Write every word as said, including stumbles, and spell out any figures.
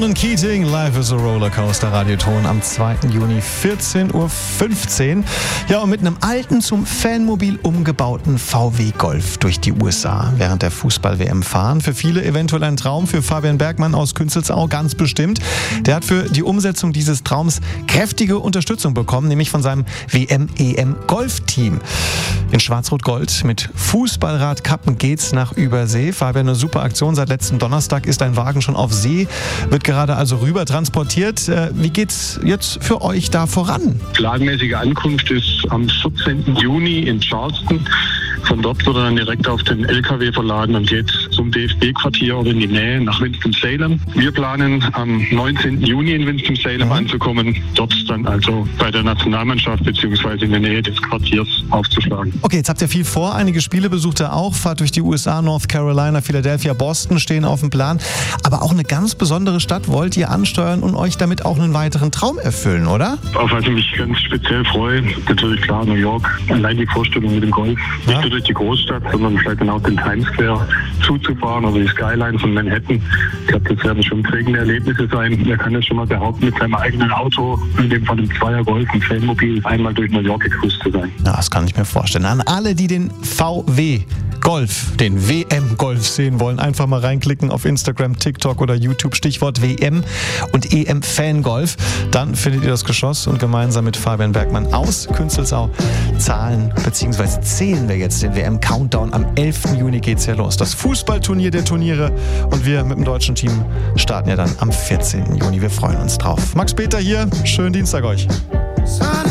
Ronan Keating, Life is a Rollercoaster, Radioton am zweiten Juni, vierzehn Uhr fünfzehn. Ja, und mit einem alten, zum Fanmobil umgebauten V W Golf durch die U S A während der Fußball-W M fahren. Für viele eventuell ein Traum, für Fabian Bergmann aus Künzelsau ganz bestimmt. Der hat für die Umsetzung dieses Traums kräftige Unterstützung bekommen, nämlich von seinem W M-E M-Golfteam. In Schwarz-Rot-Gold mit Fußballradkappen geht's nach Übersee. Fabian, eine super Aktion. Seit letzten Donnerstag ist ein Wagen schon auf See, wird gerade also rüber transportiert. Wie geht's jetzt für euch da voran? Planmäßige Ankunft ist am vierzehnten Juni in Charleston. Von dort wird er dann direkt auf den L K W verladen und geht zum D F B-Quartier oder in die Nähe nach Winston-Salem. Wir planen am neunzehnten Juni in Winston-Salem mhm. anzukommen, dort dann also bei der Nationalmannschaft bzw. in der Nähe des Quartiers aufzuschlagen. Okay, jetzt habt ihr viel vor, einige Spiele besucht ihr auch, fahrt durch die U S A, North Carolina, Philadelphia, Boston stehen auf dem Plan. Aber auch eine ganz besondere Stadt wollt ihr ansteuern und euch damit auch einen weiteren Traum erfüllen, oder? Auf was ich mich ganz speziell freue, natürlich klar New York, allein die Vorstellung mit dem Golf. Ja. Nicht nur durch die Großstadt, sondern vielleicht dann auch den Times Square zuzufahren oder die Skyline von Manhattan. Ich glaube, das werden schon prägende Erlebnisse sein. Wer kann das schon mal behaupten, mit seinem eigenen Auto, in dem Fall einem Zweier Golf, ein Fanmobil, einmal durch New York gecruised zu sein. Ja, das kann ich mir vorstellen. An alle, die den V W Golf, den W M-Golf sehen wollen, einfach mal reinklicken auf Instagram, TikTok oder YouTube, Stichwort W M und E M-Fangolf. Dann findet ihr das Geschoss und gemeinsam mit Fabian Bergmann aus Künzelsau zahlen bzw. zählen wir jetzt den W M-Countdown. Am elften Juni geht's ja los. Das Fußballturnier der Turniere und wir mit dem deutschen Team starten ja dann am vierzehnten Juni. Wir freuen uns drauf. Max Peter hier, schönen Dienstag euch.